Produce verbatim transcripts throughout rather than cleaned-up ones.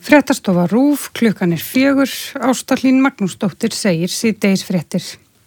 Fréttastofa RÚV, klukkan er fjögur, Ásta Hlín Magnúsdóttir segir síðdegisfréttir.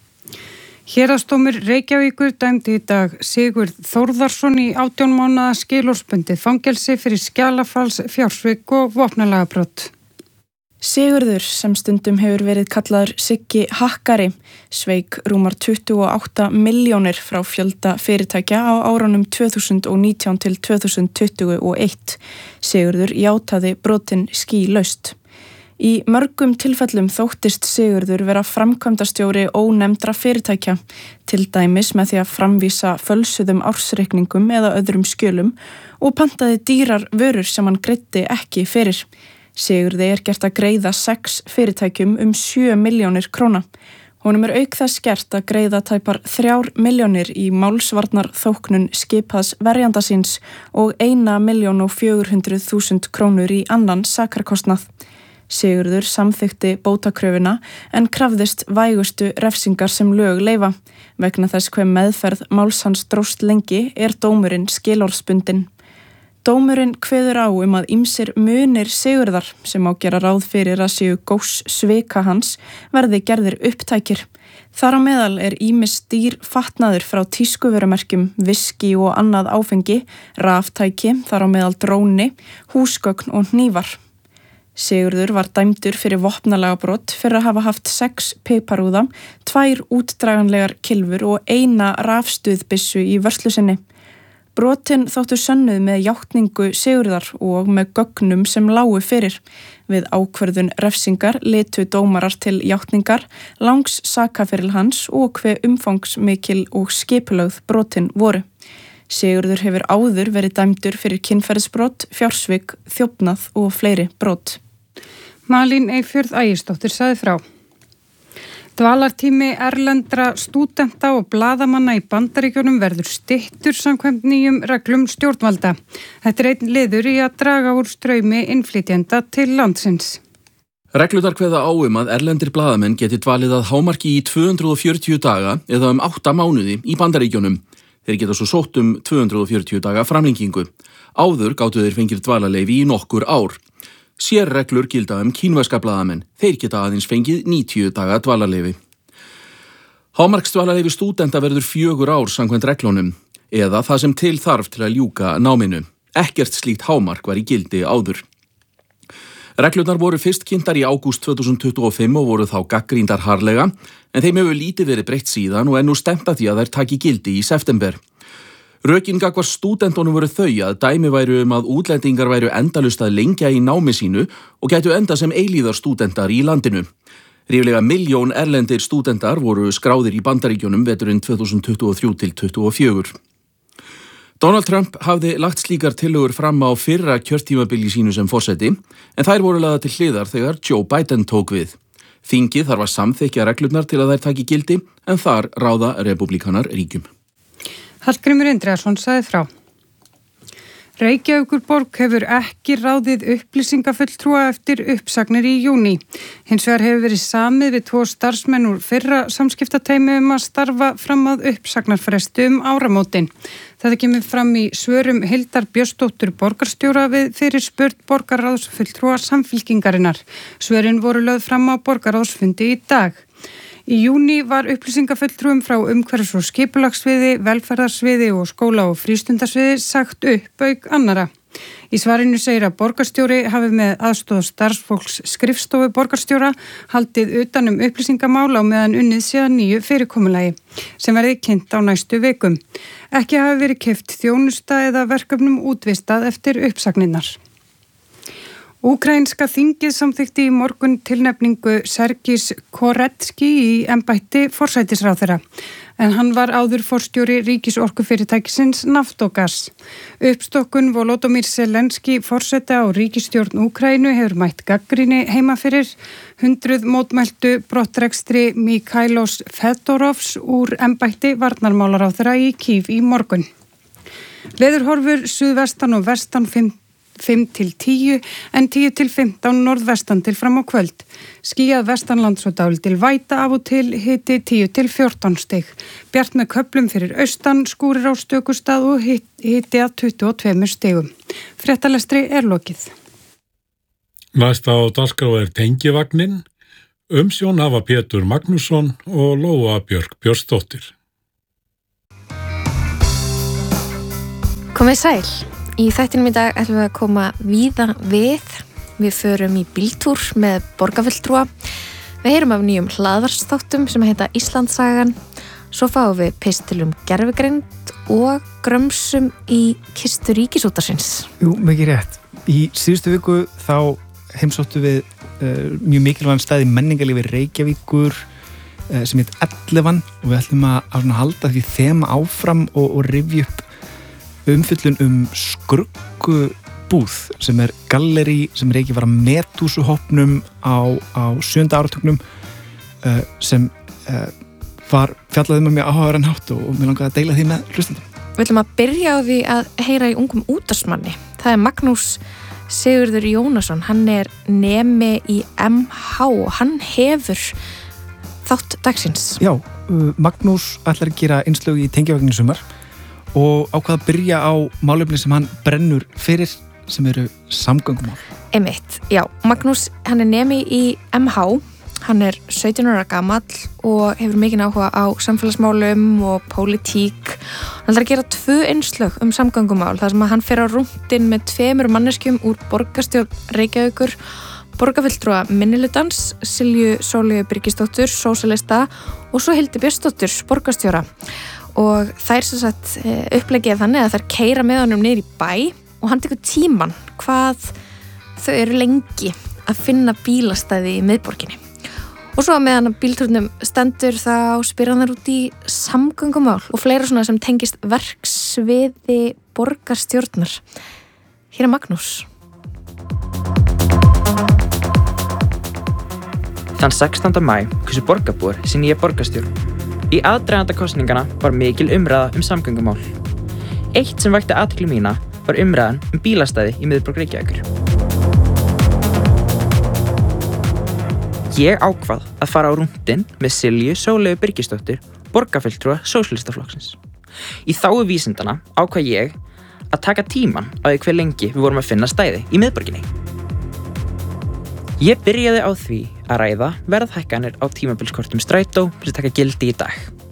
Héraðsdómur Reykjavíkur dæmdi í dag Sigurð Þórðarsson í átján mánaða skilorðsbundið fangelsi fyrir skjalafals, fjársvik og vopnalagabrot. Sigurður, sem stundum hefur verið kallaður Siggi hakkari, sveik rúmar tuttugu og átta milljónir frá fjölda fyrirtækja á árunum tvö þúsund og nítján til tvö þúsund tuttugu og eitt. Sigurður játaði brotin skýlaust. Í mörgum tilfellum þóttist Sigurður vera framkvæmdastjóri ónefndra fyrirtækja, til dæmis með því að framvísa fölsuðum ársreikningum eða öðrum skjölum og pantaði dýrar vörur sem hann greiddi ekki fyrir. Sigurði er gert að greiða sex fyrirtækjum um sjö milljónir króna. Honum er auk þess gert að greiða tæpar þrjár milljónir í málsvarnar þóknun skipaðs verjanda síns og eina milljón og fjögur hundruð þúsund krónur í annan sakarkostnað. Sigurður samþykkti bótakröfuna en krafðist vægustu refsingar sem lög leyfa. Vegna þess hve meðferð máls hans dróst lengi er dómurinn skilorðsbundinn. Dómurinn kveður á um að ýmsir munir Sigurðar, sem á gera ráð fyrir að séu góss svika hans, verði gerðir upptækir. Þar á meðal er ýmis dýr fatnaður frá tískuvörumerkjum, viski og annað áfengi, raftæki, þar á meðal dróni, húsgögn og hnífar. Sigurður var dæmdur fyrir vopnalagabrot fyrir að hafa haft sex piparúða, tvær útdraganlegar kylfur og eina rafstuðbyssu í vörslu sinni. Brotin þóttu sönnuð með játningu Sigurðar og með gögnum sem lágu fyrir. Við ákvörðun refsingar litu dómarar til játningar, langs sakaferil hans og hve umfangsmikil og skipulögð brotin voru. Sigurður hefur áður verið dæmdur fyrir kynferðisbrot, fjársvik, þjófnað og fleiri brot. Malín Eyfjörð Ægisdóttir sagði frá. Dvalartími erlendra stúdenta og blaðamanna í Bandaríkjunum verður styttur samkvæmt nýjum reglum stjórnvalda. Þetta er einn liður í að draga úr straumi innflytjenda til landsins. Reglurnar kveða á um að erlendir blaðamenn geti dvalið að hámarki í tvö hundruð og fjörutíu daga eða um átta mánuði í Bandaríkjunum. Þeir geta svo sótt um tvö hundruð og fjörutíu daga framlengingu. Áður gátu þeir fengið dvalarleyfi í nokkur ár. Sérreglur gilda um kínverska blaðamenn. Þeir geta aðeins fengið níutíu daga dvalarleyfi. Hámarksdvalarleyfi stúdenta verður fjögur ár samkvæmt reglunum, eða það sem til þarf til að ljúka náminu. Ekkert slíkt hámark var í gildi áður. Reglurnar voru fyrst kynntar í ágúst tvö þúsund tuttugu og fimm og voru þá gagnrýndar harðlega, en þeim hefur lítið verið breytt síðan og er nú stefnt að því að þær taki gildi í september. Rökin gagnvart stúdentunum voru þau að dæmi væru um að útlendingar væru endalaust að lengja í námi sínu og gætu enda sem eilíðar stúdentar í landinu. Ríflega milljón erlendir stúdentar voru skráðir í Bandaríkjunum veturinn tvö þúsund tuttugu og þrjú til tuttugu og fjögur. Donald Trump hafði lagt slíkar tillögur fram á fyrra kjörtímabili sínu sem forseti, en þær voru lagðar til hliðar þegar Joe Biden tók við. Þingið þarf að samþykkja reglurnar til að þær taki gildi, en þar ráða repúblikanar ríkjum. Hallgrímur Indriðason sagði frá. Reykjavíkurborg hefur ekki ráðið upplýsingafulltrúa eftir uppsagnir í júní. Hins vegar hefur verið samið við tvo starfsmenn úr fyrra samskiptateymi um að starfa fram að uppsagnarfrestu um áramótin. Þetta kemur fram í svörum Hildar Björnsdóttur borgarstjóra við fyrirspurn borgarráðsfulltrúa Samfylkingarinnar. Svörin voru lögð fram á borgarráðsfundi í dag. Í júní var upplýsingafulltrúum frá umhverfis- og skipulagssviði, velferðarsviði og skóla- og frístundasviði sagt upp auk annara. Í svarinu segir að borgarstjóri hafi með aðstoð starfsfólks skrifstofu borgarstjóra haldið utan um upplýsingamál á meðan unnið séðan nýju fyrirkomulagi sem verði kynnt á næstu vikum. Ekki hafi verið keypt þjónusta eða verkefnum útvistað eftir uppsagnirnar. Úkraínska þingið samþykkti í morgun tilnefningu Sergis Koretski í embætti forsætisráðherra, en hann var áður forstjóri ríkisorkufyrirtækisins Naftogaz. Uppstokkun Volodymyr Zelenski forseta á ríkisstjórn Úkraínu hefur mætt gagnrýni heima fyrir. Hundruð mótmæltu brottrekstri Mikhailos Fedorovs úr embætti varnarmálaráðherra í Kív í morgun. Veðurhorfur suðvestan og vestan fimm til tíu en tíu til fimmtán norðvestan til fram á kvöld. Skýjað vestanlands og dálítil væta af og til, hiti tíu til fjórtán stig. Bjart með köflum fyrir austan, skúrir á stökustað og hiti að tuttugu og tveimur stigum. Fréttalestri er lokið. Næst á dagskrá er tengivagnin, umsjón hafa Pétur Magnússon og Lóa Björk Björnsdóttir. Komið sæl. Í þættinum í dag ætlum við að koma víða við. Við förum í bíltúr með borgarfulltrúa. Við heyrum af nýjum hlaðvarpsþáttum sem heita Íslandssagan. Svo fáum við pistil um gervigreind og grömsum í kistu Ríkisútvarpsins. Jú, mikið rétt. Í síðustu viku þá heimsóttu við uh, mjög mikilvægan stað í menningarlífi Reykjavíkur uh, sem heit Ellevan og við ætlum að, að halda því þema áfram og, og rifja upp umfjöllun um skruggubúð sem er gallerí sem er ekki var að Medúsuhópnum á, á sjöunda áratugnum uh, sem uh, var fjallaði með mjög áhugaverðan hátt og, og mér langaði að deila því með hlustendum. Við ætlum að byrja á því að heyra í ungum útvarpsmanni. Það er Magnús Sigurður Jónasson. Hann er nemi í M H og hann hefur þátt dagsins. Já, uh, Magnús ætlar að gera innslög í tengivagnin í sumar og ákvað að byrja á málefni sem hann brennur fyrir sem eru samgöngumál. Einmitt, já. Magnús, hann er nemi í M H. Hann er sautján ára gamall og hefur mikinn áhuga á samfélagsmálum og pólitík. Hann ætlar að gera tvö innslög um samgöngumál þar sem að hann fer á rúntinn með tveimur manneskjum úr borgarstjórn Reykjavíkur, borgarfulltrúa minnihlutans, Silju Sóleyju Birgisdóttur, sósíalista og svo Hildi Björnsdóttur, borgarstjóra. Og þær sem sagt upplegið þannig að þær keyra með honum niður í bæ og hann tekur tíman hvað þau eru lengi að finna bílastæði í miðborginni. Og svo meðan að bíltúrnum stendur þá spyr hann þær út í samgöngumál og fleira svona sem tengist verksviði borgarstjórnar. Hér er Magnús. Þann sextánda maí kusu borgarbúar sín nýja borgarstjórn. Í aðdraganda kosningana var mikil umræða um samgöngumál. Eitt sem vakti athygli mína var umræðan um bílastæði í miðborg Reykjavíkur. Ég ákvað að fara á rúntinn með Silju Sóleyju Birgisdóttur, borgarfulltrúa sósíalistaflokksins. Í þágu vísindana ákvað ég að taka tíman á því hve lengi við vorum að finna stæði í miðborginni. Ég byrjaði á því að ræða verðhækkanir á tímabilskortum strætó sem taka gildi í dag.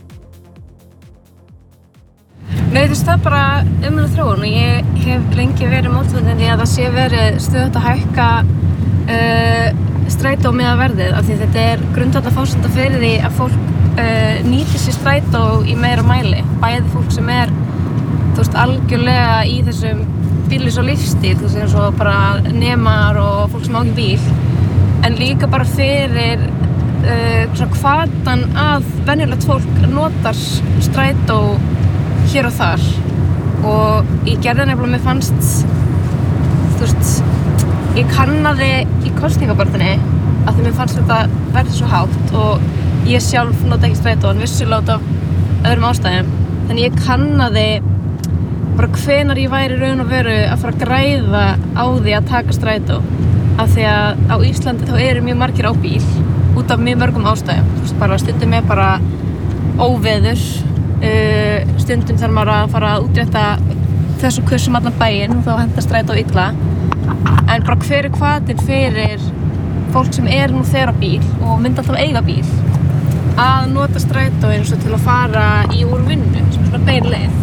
Mér finnst það bara umræða þróun og ég hef lengi verið mótfallin í að það sé verið stöðugt að hækka uh, strætó með að verðið af því þetta er grundvallar forsenda fyrir því að fólk uh, nýti sér strætó í meira mæli. Bæði fólk sem er þú veist, algjörlega í þessum bílis og lífstíl, þú veist, eins og bara nemar og fólk sem á ekki bíl. En líka bara fyrir uh, svona hvatan að venjulegt fólk notar strætó hér og þar. Og ég gerði nefnilega, mér fannst, þú veist, ég kannaði í kosningabarðinni að því mér fannst þetta verði svo hátt og ég sjálf nota ekki strætó en vissulega út af öðrum ástæðum. Þannig ég kannaði bara hvenær ég væri raun og veru að fara að græða á því að taka strætó. Af því að á Íslandi þá eru mjög margir á bíl út af mjög mörgum ástæðum. Þú veist, bara stundum er bara óveður, uh, stundum þarf maður að fara að útrétta þessu kursum allan bæinn og þá hentar strætó illa. En bara hver er hvatinn fyrir fólk sem er nú þegar á bíl og myndi alltaf eiga bíl að nota strætó eins og til að fara í úr vinnu, sem er svona bein leið.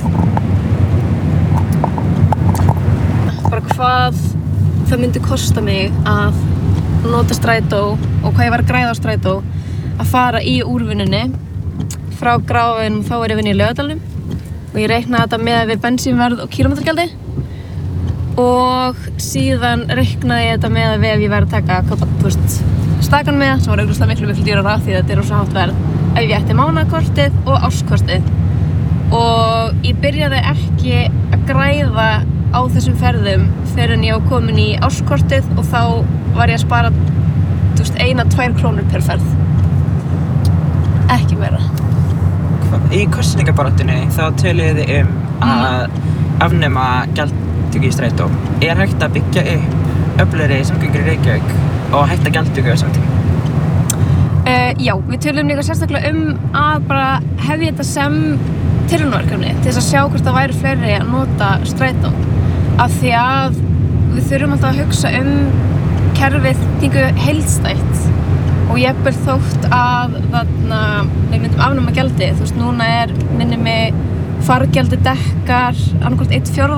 Bara hvað það myndi kosta mig að nota strætó og hvað ég var að græða á strætó að fara í úrvinnunni frá Gráveginum, þá er ég vinni í Laugardalnum og ég reiknaði þetta með við bensínverð og kílómetragjaldi og síðan reiknaði ég þetta með að ef ég væri að taka kaupa, þú veist, stakan með sem var augljóslega miklu miklu dýrara því þetta er rosa hátt verð ef ég ætti mánaðarkortið og árskortið og ég byrjaði ekki að græða á þessum ferðum þegar en ég var komin í árskortið og þá var ég að spara þú veist, eina, tvær krónur per ferð. Ekki meira. Í kosningabaráttunni þá töluðu þið um að afnema gjaldtöku í strætó. Er hægt að byggja upp öflugri samgöngur í Reykjavík og hætta gjaldtöku á samtíma? Uh, já, við töluðum líka sérstaklega um að bara hefja þetta sem tilraunaverkefni til þess að sjá hvort það væri fleiri að nota strætó. Af því að við þurfum alltaf að hugsa um kerfið gengur heildstætt og jafnvel þótt að þarna við myndum afnema gjaldið, þú veist, núna er minni mig fargjaldi dekkar annarkvort einn fjórða